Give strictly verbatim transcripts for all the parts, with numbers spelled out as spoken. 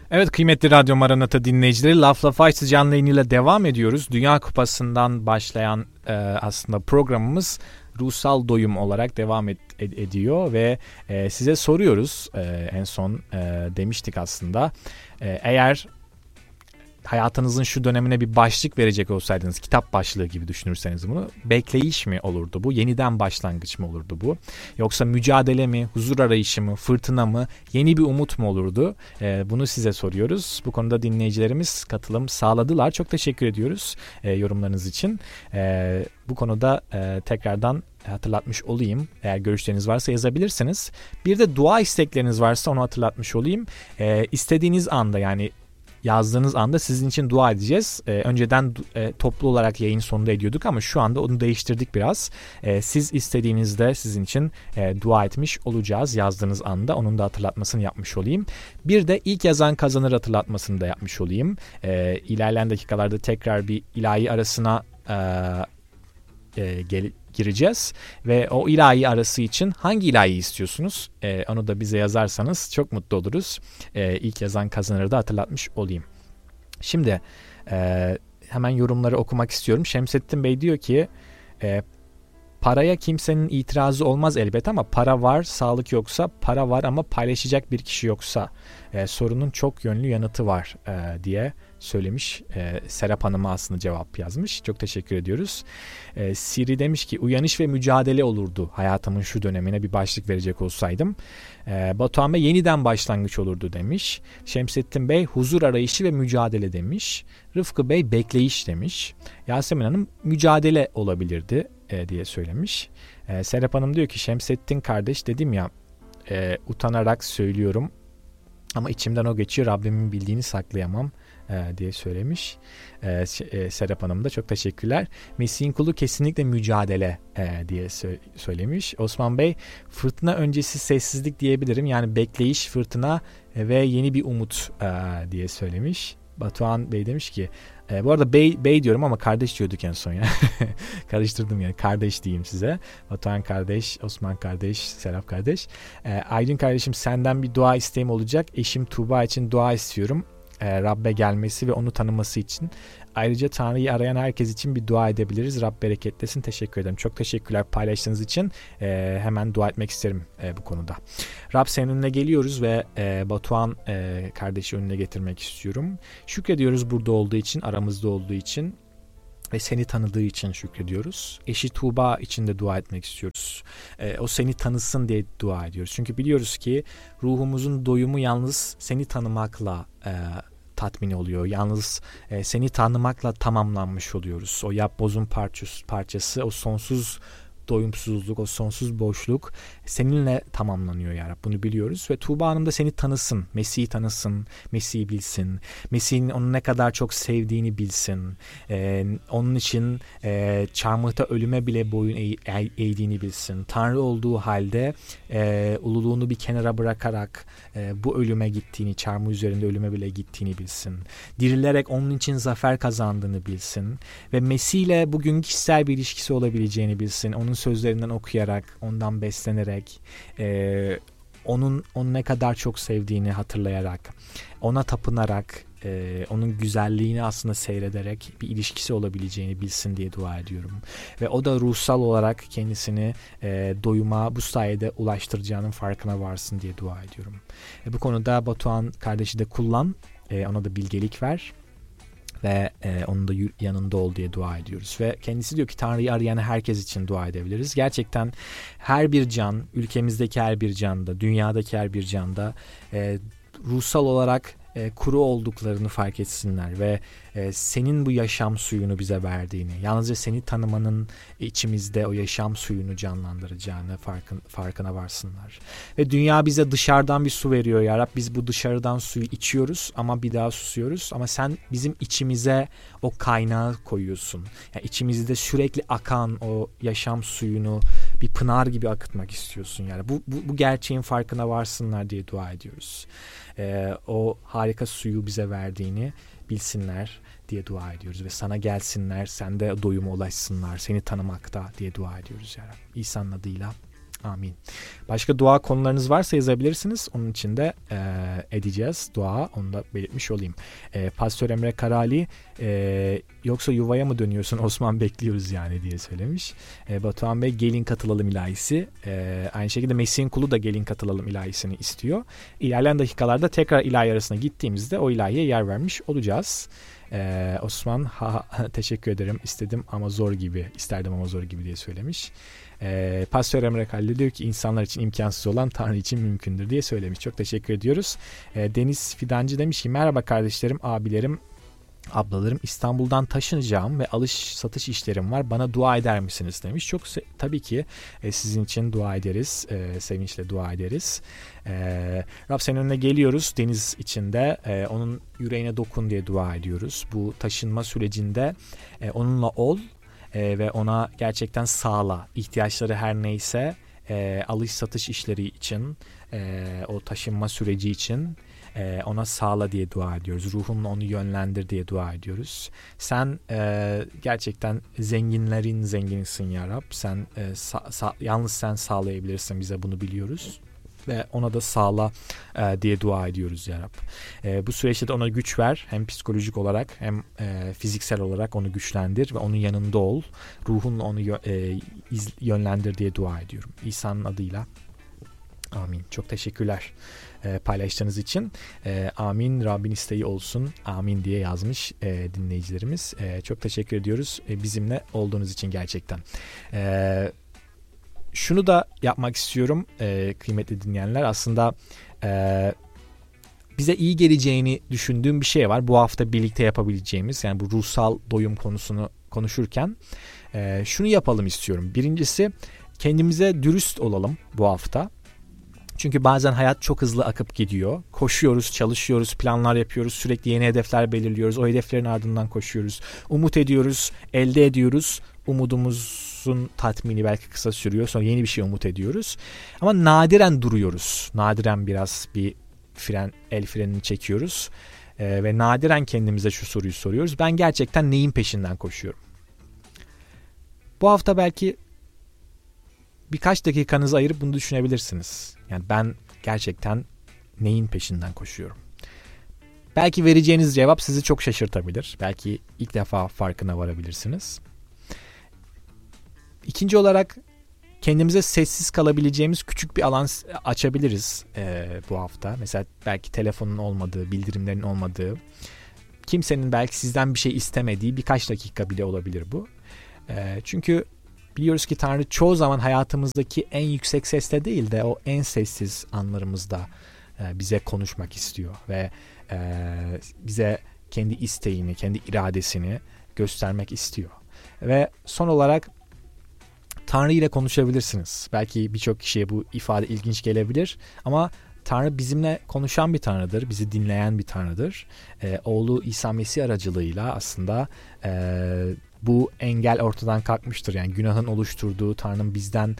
Evet, kıymetli Radyo Maranata dinleyicileri, Lafla Faysı canlı yayınıyla devam ediyoruz. Dünya Kupası'ndan başlayan e, aslında programımız ruhsal doyum olarak devam ed- ed- ediyor ve e, size soruyoruz. E, en son e, demiştik aslında, e, eğer hayatınızın şu dönemine bir başlık verecek olsaydınız, kitap başlığı gibi düşünürseniz bunu, bekleyiş mi olurdu bu? Yeniden başlangıç mı olurdu bu? Yoksa mücadele mi, huzur arayışı mı, fırtına mı, yeni bir umut mu olurdu? Ee, bunu size soruyoruz. Bu konuda dinleyicilerimiz katılım sağladılar. Çok teşekkür ediyoruz e, yorumlarınız için. E, bu konuda e, tekrardan hatırlatmış olayım. Eğer görüşleriniz varsa yazabilirsiniz. Bir de dua istekleriniz varsa onu hatırlatmış olayım. E, istediğiniz anda, yani yazdığınız anda sizin için dua edeceğiz. Ee, önceden e, toplu olarak yayın sonunda ediyorduk ama şu anda onu değiştirdik biraz. Ee, siz istediğinizde sizin için e, dua etmiş olacağız yazdığınız anda. Onun da hatırlatmasını yapmış olayım. Bir de ilk yazan kazanır hatırlatmasını da yapmış olayım. Ee, ilerleyen dakikalarda tekrar bir ilahi arasına e, e, gel- gireceğiz ve o ilahi arası için hangi ilahi istiyorsunuz? Ee, onu da bize yazarsanız çok mutlu oluruz. Ee, ilk yazan kazanır da hatırlatmış olayım. Şimdi e, hemen yorumları okumak istiyorum. Şemsettin Bey diyor ki e, paraya kimsenin itirazı olmaz elbet ama para var, sağlık yoksa, para var ama paylaşacak bir kişi yoksa e, sorunun çok yönlü yanıtı var e, diye söylemiş. E, Serap Hanım'a aslında cevap yazmış. Çok teşekkür ediyoruz. E, Siri demiş ki uyanış ve mücadele olurdu hayatımın şu dönemine bir başlık verecek olsaydım. E, Batuhan Bey yeniden başlangıç olurdu demiş. Şemsettin Bey huzur arayışı ve mücadele demiş. Rıfkı Bey bekleyiş demiş. Yasemin Hanım mücadele olabilirdi e, diye söylemiş. E, Serap Hanım diyor ki Şemsettin kardeş dedim ya, e, utanarak söylüyorum ama içimden o geçiyor, Rabbimin bildiğini saklayamam e, diye söylemiş. E, e, Serap Hanım da çok teşekkürler. Mesih'in kulu kesinlikle mücadele e, diye sö- söylemiş. Osman Bey fırtına öncesi sessizlik diyebilirim. Yani bekleyiş, fırtına e, ve yeni bir umut e, diye söylemiş. Batuhan Bey demiş ki e, bu arada bey, bey diyorum ama kardeş diyorduk en son ya. Karıştırdım yani. Kardeş diyeyim size. Batuhan kardeş, Osman kardeş, Serap kardeş. E, Aydın kardeşim senden bir dua isteğim olacak. Eşim Tuğba için dua istiyorum. E, Rabbe gelmesi ve onu tanıması için. Ayrıca Tanrı'yı arayan herkes için bir dua edebiliriz. Rab bereketlesin. Teşekkür ederim. Çok teşekkürler paylaştığınız için. E, hemen dua etmek isterim e, bu konuda. Rab senin önüne geliyoruz ve e, Batuhan e, kardeşi önüne getirmek istiyorum. Şükrediyoruz burada olduğu için, aramızda olduğu için ve seni tanıdığı için şükrediyoruz. Eşi Tuğba için de dua etmek istiyoruz. E, o seni tanısın diye dua ediyoruz. Çünkü biliyoruz ki ruhumuzun doyumu yalnız seni tanımakla e, tatmin oluyor. Yalnız e, seni tanımakla tamamlanmış oluyoruz. O yapbozun parçası, parçası, o sonsuz doyumsuzluk, o sonsuz boşluk seninle tamamlanıyor ya Rab. Bunu biliyoruz ve Tuğba Hanım da seni tanısın, Mesih'i tanısın, Mesih'i bilsin, Mesih'in onu ne kadar çok sevdiğini bilsin, ee, onun için e, çarmıhta ölüme bile boyun eğ- eğdiğini bilsin, Tanrı olduğu halde e, ululuğunu bir kenara bırakarak e, bu ölüme gittiğini, çarmıh üzerinde ölüme bile gittiğini bilsin, dirilerek onun için zafer kazandığını bilsin ve Mesih'le bugün kişisel bir ilişkisi olabileceğini bilsin, onun sözlerinden okuyarak, ondan beslenerek, e, onun onu ne kadar çok sevdiğini hatırlayarak, ona tapınarak, e, onun güzelliğini aslında seyrederek bir ilişkisi olabileceğini bilsin diye dua ediyorum. Ve o da ruhsal olarak kendisini e, doyuma bu sayede ulaştıracağının farkına varsın diye dua ediyorum. E, bu konuda Batuhan kardeşi de kullan, e, ona da bilgelik ver. Ve e, onun da yanında ol diye dua ediyoruz. Ve kendisi diyor ki Tanrı'yı arayan herkes için dua edebiliriz. Gerçekten her bir can, ülkemizdeki her bir canda, dünyadaki her bir canda e, ruhsal olarak e, kuru olduklarını fark etsinler ve e, senin bu yaşam suyunu bize verdiğini, yalnızca seni tanımanın içimizde o yaşam suyunu canlandıracağını farkın, farkına varsınlar. Ve dünya bize dışarıdan bir su veriyor ya Rab, biz bu dışarıdan suyu içiyoruz ama bir daha susuyoruz ama sen bizim içimize o kaynağı koyuyorsun. Yani içimizde sürekli akan o yaşam suyunu bir pınar gibi akıtmak istiyorsun yani. Bu, bu, bu gerçeğin farkına varsınlar diye dua ediyoruz. Ee, o harika suyu bize verdiğini bilsinler diye dua ediyoruz ve sana gelsinler, sende doyuma ulaşsınlar, seni tanımakta diye dua ediyoruz ya Rabbi. İsa'nın adıyla Amin. Başka dua konularınız varsa yazabilirsiniz. Onun için de e, edeceğiz dua. Onu da belirtmiş olayım. E, Pastör Emre Karali e, yoksa yuvaya mı dönüyorsun Osman, bekliyoruz yani diye söylemiş. E, Batuhan Bey gelin katılalım ilahisi. E, aynı şekilde Mesih'in kulu da gelin katılalım ilahisini istiyor. İlerleyen dakikalarda tekrar ilahi arasına gittiğimizde o ilahiye yer vermiş olacağız. Ee, Osman ha, teşekkür ederim, istedim ama zor gibi, isterdim ama zor gibi diye söylemiş. Ee, Pastör Emre Kalli diyor ki insanlar için imkansız olan Tanrı için mümkündür diye söylemiş. Çok teşekkür ediyoruz. Ee, Deniz Fidancı demiş ki merhaba kardeşlerim, abilerim, ablalarım, İstanbul'dan taşınacağım ve alış satış işlerim var. Bana dua eder misiniz demiş. Çok se- tabii ki e, sizin için dua ederiz. E, sevinçle dua ederiz. E, Rab senin önüne geliyoruz deniz içinde. E, onun yüreğine dokun diye dua ediyoruz. Bu taşınma sürecinde e, onunla ol e, ve ona gerçekten sağla. İhtiyaçları her neyse e, alış satış işleri için, e, o taşınma süreci için ona sağla diye dua ediyoruz. Ruhunla onu yönlendir diye dua ediyoruz. Sen e, gerçekten zenginlerin zenginisin ya Rab. Sen e, sa- sa- yalnız sen sağlayabilirsin, bize bunu biliyoruz. Ve ona da sağla e, diye dua ediyoruz ya Rab. E, bu süreçte de ona güç ver. Hem psikolojik olarak hem e, fiziksel olarak onu güçlendir ve onun yanında ol. Ruhunla onu yö- e, iz- yönlendir diye dua ediyorum. İsa'nın adıyla. Amin. Çok teşekkürler e, paylaştığınız için. E, amin. Rabbin isteği olsun. Amin diye yazmış e, dinleyicilerimiz. E, çok teşekkür ediyoruz e, bizimle olduğunuz için gerçekten. E, şunu da yapmak istiyorum e, kıymetli dinleyenler. Aslında e, bize iyi geleceğini düşündüğüm bir şey var. Bu hafta birlikte yapabileceğimiz, yani bu ruhsal doyum konusunu konuşurken e, şunu yapalım istiyorum. Birincisi, kendimize dürüst olalım bu hafta. Çünkü bazen hayat çok hızlı akıp gidiyor. Koşuyoruz, çalışıyoruz, planlar yapıyoruz, sürekli yeni hedefler belirliyoruz. O hedeflerin ardından koşuyoruz. Umut ediyoruz, elde ediyoruz. Umudumuzun tatmini belki kısa sürüyor. Sonra yeni bir şey umut ediyoruz. Ama nadiren duruyoruz. Nadiren biraz bir fren, el frenini çekiyoruz. Ee, ve nadiren kendimize şu soruyu soruyoruz. Ben gerçekten neyin peşinden koşuyorum? Bu hafta belki birkaç dakikanızı ayırıp bunu düşünebilirsiniz. Yani ben gerçekten neyin peşinden koşuyorum? Belki vereceğiniz cevap sizi çok şaşırtabilir. Belki ilk defa farkına varabilirsiniz. İkinci olarak kendimize sessiz kalabileceğimiz küçük bir alan açabiliriz e, bu hafta. Mesela belki telefonun olmadığı, bildirimlerin olmadığı, kimsenin belki sizden bir şey istemediği birkaç dakika bile olabilir bu. E, çünkü biliyoruz ki Tanrı çoğu zaman hayatımızdaki en yüksek sesle değil de o en sessiz anlarımızda e, bize konuşmak istiyor ve e, bize kendi isteğini, kendi iradesini göstermek istiyor. Ve son olarak Tanrı ile konuşabilirsiniz. Belki birçok kişiye bu ifade ilginç gelebilir ama Tanrı bizimle konuşan bir Tanrı'dır, bizi dinleyen bir Tanrı'dır. E, oğlu İsa Mesih aracılığıyla aslında e, bu engel ortadan kalkmıştır. Yani günahın oluşturduğu, Tanrı'nın bizden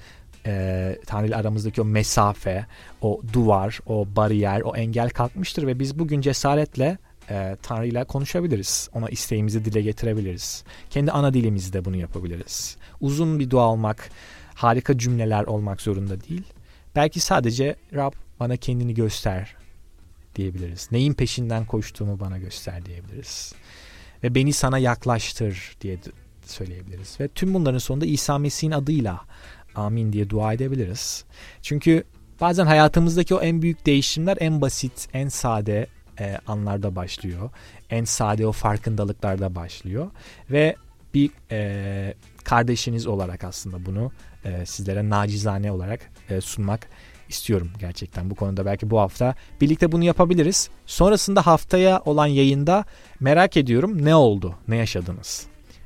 e, Tanrı ile aramızdaki o mesafe, o duvar, o bariyer, o engel kalkmıştır ve biz bugün cesaretle e, Tanrı ile konuşabiliriz. Ona isteğimizi dile getirebiliriz. Kendi ana dilimizde bunu yapabiliriz. Uzun bir dua olmak, harika cümleler olmak zorunda değil. Belki sadece Rab bana kendini göster diyebiliriz. Neyin peşinden koştuğumu bana göster diyebiliriz. Ve beni sana yaklaştır diye söyleyebiliriz. Ve tüm bunların sonunda İsa Mesih'in adıyla amin diye dua edebiliriz. Çünkü bazen hayatımızdaki o en büyük değişimler en basit, en sade e, anlarda başlıyor. En sade o farkındalıklarda başlıyor. Ve bir e, kardeşiniz olarak aslında bunu e, sizlere nacizane olarak e, sunmak istiyorum gerçekten bu konuda. Belki bu hafta birlikte bunu yapabiliriz. Sonrasında haftaya olan yayında merak ediyorum, ne oldu, ne yaşadınız?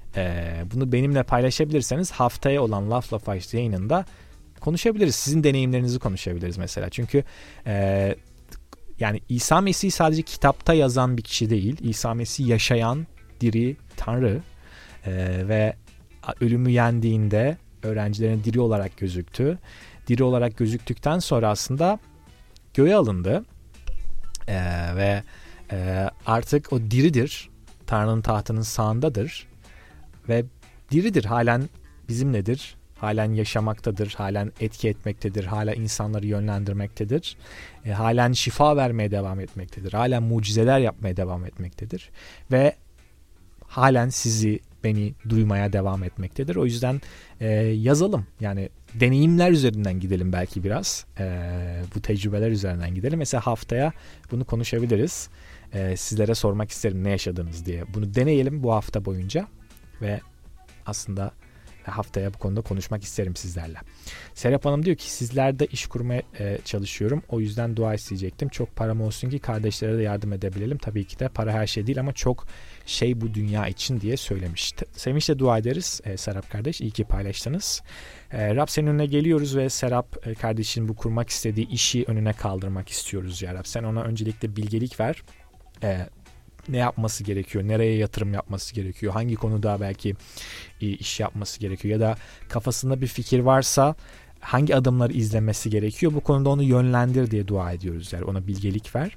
Ee, bunu benimle paylaşabilirseniz haftaya olan Lafla Faiz yayınında konuşabiliriz. Sizin deneyimlerinizi konuşabiliriz mesela. Çünkü e, yani İsa Mesih sadece kitapta yazan bir kişi değil. İsa Mesih yaşayan, diri Tanrı e, ve ölümü yendiğinde öğrencilerine diri olarak gözüktü. Diri olarak gözüktükten sonra aslında göğe alındı ee, ve e, artık o diridir. Tanrı'nın tahtının sağındadır ve diridir. Halen bizimledir. halen yaşamaktadır, halen etki etmektedir, hala insanları yönlendirmektedir, e, halen şifa vermeye devam etmektedir, halen mucizeler yapmaya devam etmektedir ve halen sizi, beni duymaya devam etmektedir. O yüzden e, yazalım. Yani deneyimler üzerinden gidelim belki biraz. E, bu tecrübeler üzerinden gidelim. Mesela haftaya bunu konuşabiliriz. E, sizlere sormak isterim ne yaşadınız diye. Bunu deneyelim bu hafta boyunca ve aslında haftaya bu konuda konuşmak isterim sizlerle. Serap Hanım diyor ki sizlerde iş kurmaya e, çalışıyorum. O yüzden dua isteyecektim. Çok param olsun ki kardeşlere de yardım edebilelim. Tabii ki de para her şey değil ama çok şey bu dünya için diye söylemiş. Sevinçle dua ederiz e, Serap kardeş. İyi ki paylaştınız. E, Rab senin önüne geliyoruz ve Serap e, kardeşin bu kurmak istediği işi önüne kaldırmak istiyoruz ya Rab. Sen ona öncelikle bilgelik ver. E, ne yapması gerekiyor, nereye yatırım yapması gerekiyor, hangi konuda belki iş yapması gerekiyor ya da kafasında bir fikir varsa hangi adımları izlemesi gerekiyor, bu konuda onu yönlendir diye dua ediyoruz. Yani ona bilgelik ver.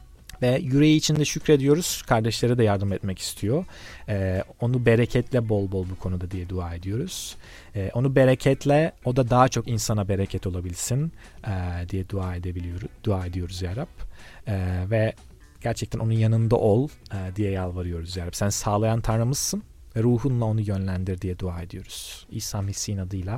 Ve yüreği içinde şükrediyoruz. Kardeşlere de yardım etmek istiyor. Ee, onu bereketle bol bol bu konuda diye dua ediyoruz. Ee, onu bereketle, o da daha çok insana bereket olabilsin ee, diye dua edebiliyoruz. Dua ediyoruz ya Rab. Ee, ve gerçekten onun yanında ol e, diye yalvarıyoruz ya Rab. Sen sağlayan Tanrımızsın ve ruhunla onu yönlendir diye dua ediyoruz. İsa Mesih'in adıyla.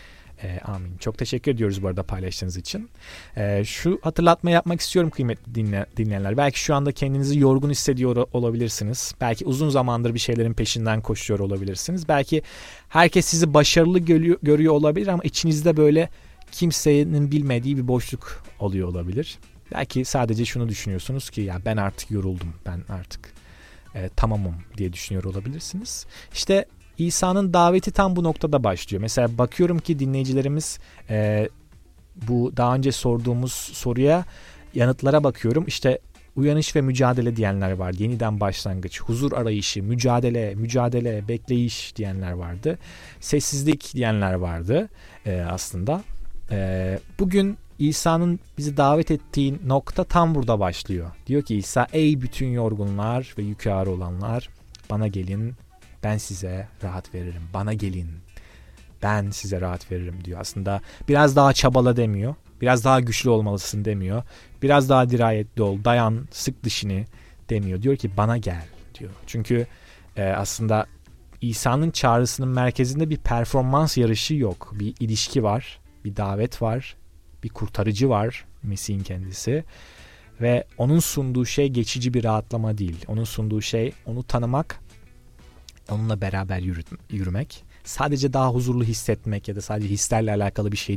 E, amin. Çok teşekkür ediyoruz bu arada paylaştığınız için. E, şu hatırlatma yapmak istiyorum kıymetli dinle, dinleyenler. Belki şu anda kendinizi yorgun hissediyor olabilirsiniz. Belki uzun zamandır bir şeylerin peşinden koşuyor olabilirsiniz. Belki herkes sizi başarılı görüyor, görüyor olabilir ama içinizde böyle kimsenin bilmediği bir boşluk oluyor olabilir. Belki sadece şunu düşünüyorsunuz ki ya ben artık yoruldum, ben artık e, tamamım diye düşünüyor olabilirsiniz. İşte İsa'nın daveti tam bu noktada başlıyor. Mesela bakıyorum ki dinleyicilerimiz e, bu daha önce sorduğumuz soruya yanıtlara bakıyorum. İşte uyanış ve mücadele diyenler var. Yeniden başlangıç, huzur arayışı, mücadele, mücadele, bekleyiş diyenler vardı. Sessizlik diyenler vardı e, aslında. E, bugün İsa'nın bizi davet ettiği nokta tam burada başlıyor. Diyor ki İsa, ey bütün yorgunlar ve yükü ağır olanlar, bana gelin, ben size rahat veririm. Bana gelin, ben size rahat veririm diyor. Aslında biraz daha çabala demiyor. Biraz daha güçlü olmalısın demiyor. Biraz daha dirayetli ol, dayan, sık dişini demiyor. Diyor ki bana gel diyor. Çünkü e, aslında İsa'nın çağrısının merkezinde bir performans yarışı yok. Bir ilişki var, bir davet var, bir kurtarıcı var, Mesih'in kendisi. Ve onun sunduğu şey geçici bir rahatlama değil. Onun sunduğu şey onu tanımak, onunla beraber yürüt, yürümek. Sadece daha huzurlu hissetmek ya da sadece hislerle alakalı bir şey